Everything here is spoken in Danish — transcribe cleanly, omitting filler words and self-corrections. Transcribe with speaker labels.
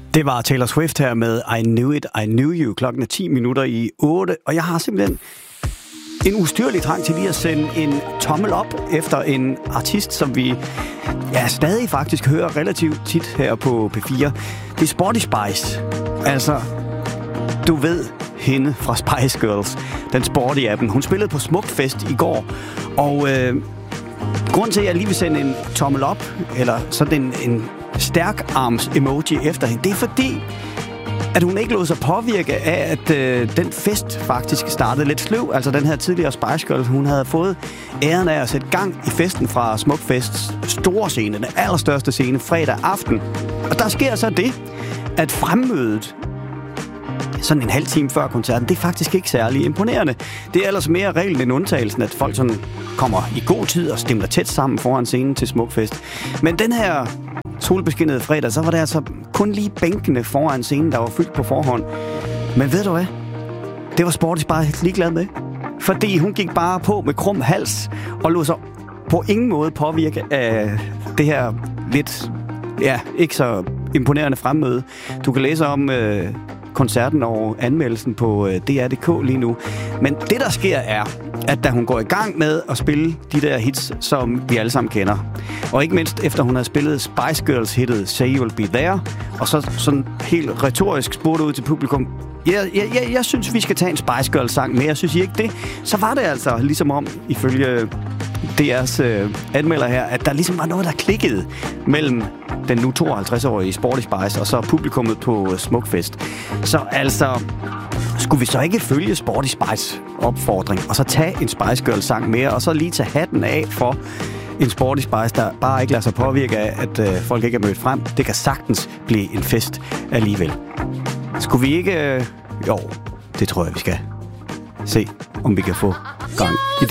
Speaker 1: Det var Taylor Swift her med I Knew It, I Knew You. Klokken er 8:10, og jeg har simpelthen en ustyrlig trang til lige at sende en tommel op efter en artist, som vi stadig faktisk hører relativt tit her på P4. Det er Sporty Spice. Altså, du ved hende fra Spice Girls, den sporty af dem. Hun spillede på Smukfest i går, og grund til, at jeg lige vil sende en tommel op, eller sådan en stærk arms emoji efter hende, det er fordi, at hun ikke lod sig påvirke af, at den fest faktisk startede lidt sløv. Altså den her tidligere Spice Girl, hun havde fået æren af at sætte gang i festen fra Smukfests store scene, den allerstørste scene, fredag aften. Og der sker så det, at fremmødet sådan en halv time før koncerten, det er faktisk ikke særlig imponerende. Det er ellers mere reglen end undtagelsen, at folk sådan kommer i god tid og stemmer tæt sammen foran scenen til Smukfest. Men den her solbeskinnede fredag, så var det altså kun lige bænkene foran scenen, der var fyldt på forhånd. Men ved du hvad? Det var Sporty Spice ligeglad med. Fordi hun gik bare på med krum hals og lod sig på ingen måde påvirke af det her lidt, ikke så imponerende fremmøde. Du kan læse om koncerten og anmeldelsen på DR.dk lige nu. Men det, der sker, er, at da hun går i gang med at spille de der hits, som vi alle sammen kender, og ikke mindst efter hun har spillet Spice Girls hittet Say You'll Be There, og så sådan helt retorisk spurgte ud til publikum, jeg synes, vi skal tage en Spice Girls sang med, jeg synes I ikke det? Så var det altså ligesom om, ifølge DR's anmelder her, at der ligesom var noget, der klikkede mellem den nu 52-årige Sporty Spice og så publikummet på Smukfest. Så altså, skulle vi så ikke følge Sporty Spice opfordring, og så tage en Spice Girls sang mere, og så lige tage hatten af for en Sporty Spice, der bare ikke lader sig påvirke af, at folk ikke er mødt frem. Det kan sagtens blive en fest alligevel. Skulle vi ikke... Jo, det tror jeg, vi skal se, om vi kan få gang i